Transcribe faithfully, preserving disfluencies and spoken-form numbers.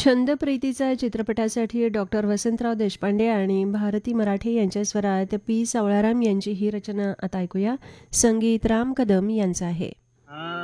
छंदप्रीतीचा चित्रपटासाठी डॉक्टर वसंतराव देशपांडे आणि भारती मराठे यांच्या स्वरात पी सावळाराम यांची ही रचना आता ऐकूया. संगीत राम कदम यांचं आहे.